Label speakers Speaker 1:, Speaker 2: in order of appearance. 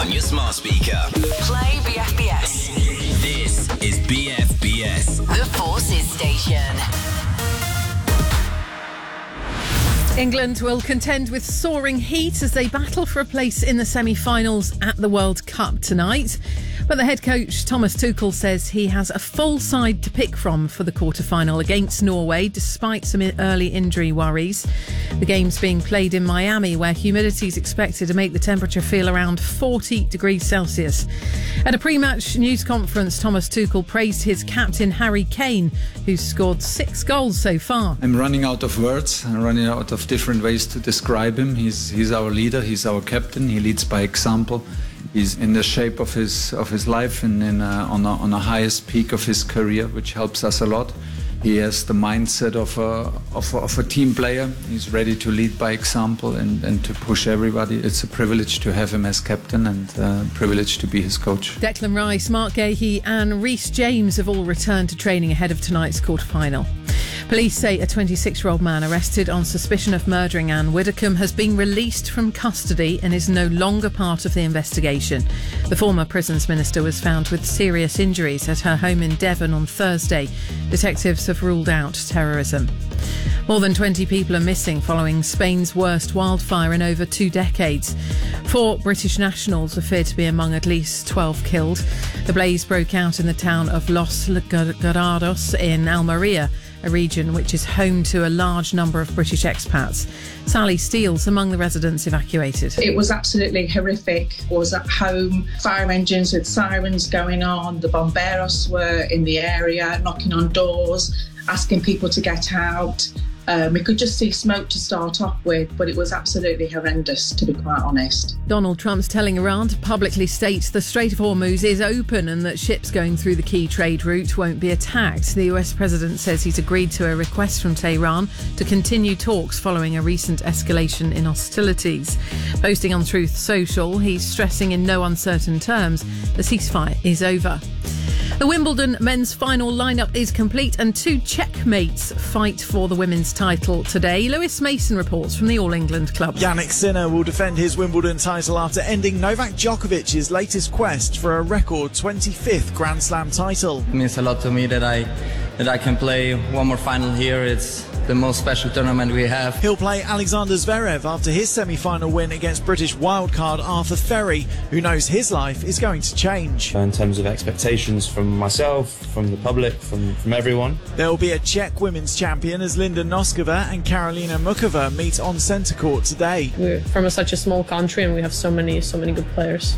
Speaker 1: on your smart speaker.
Speaker 2: Play BFBS.
Speaker 1: This is BFBS.
Speaker 2: The Forces Station.
Speaker 3: England will contend with soaring heat as they battle for a place in the semi-finals at the World Cup tonight. But the head coach, Thomas Tuchel, says he has a full side to pick from for the quarter-final against Norway, despite some early injury worries. The game's being played in Miami, where humidity is expected to make the temperature feel around 40 degrees Celsius. At a pre-match news conference, Thomas Tuchel praised his captain, Harry Kane, who's scored 6 goals so far.
Speaker 4: I'm running out of words. I'm running out of different ways to describe him. He's our leader. He's our captain. He leads by example. He's in the shape of his life and on the highest peak of his career, which helps us a lot. He has the mindset of a team player. He's ready to lead by example and to push everybody. It's a privilege to have him as captain and a privilege to be his coach.
Speaker 3: Declan Rice, Mark Gahey and Reece James have all returned to training ahead of tonight's quarter-final. Police say a 26-year-old man arrested on suspicion of murdering Anne Widdecombe has been released from custody and is no longer part of the investigation. The former prisons minister was found with serious injuries at her home in Devon on Thursday. Detectives have ruled out terrorism. More than 20 people are missing following Spain's worst wildfire in over 2 decades. 4 British nationals are feared to be among at least 12 killed. The blaze broke out in the town of Los Garados in Almeria, a region which is home to a large number of British expats. Sally Steele's among the residents evacuated.
Speaker 5: It was absolutely horrific. I was at home, fire engines with sirens going on. The bomberos were in the area, knocking on doors, asking people to get out. We could just see smoke to start off with, but it was absolutely horrendous, to be quite honest.
Speaker 3: Donald Trump's telling Iran to publicly state the Strait of Hormuz is open and that ships going through the key trade route won't be attacked. The US president says he's agreed to a request from Tehran to continue talks following a recent escalation in hostilities. Posting on Truth Social, he's stressing in no uncertain terms the ceasefire is over. The Wimbledon men's final lineup is complete and 2 Czech-mates fight for the women's title today. Lewis Mason reports from the All England club.
Speaker 6: Jannik Sinner will defend his Wimbledon title after ending Novak Djokovic's latest quest for a record 25th Grand Slam title.
Speaker 7: It means a lot to me that I can play one more final here. It's the most special tournament we have.
Speaker 6: He'll play Alexander Zverev after his semi-final win against British wildcard Arthur Ferry, who knows his life is going to change.
Speaker 8: In terms of expectations from myself, from the public, from everyone.
Speaker 6: There will be a Czech women's champion as Linda Noskova and Karolina Mukova meet on centre court today.
Speaker 9: We're from such a small country and we have so many good players.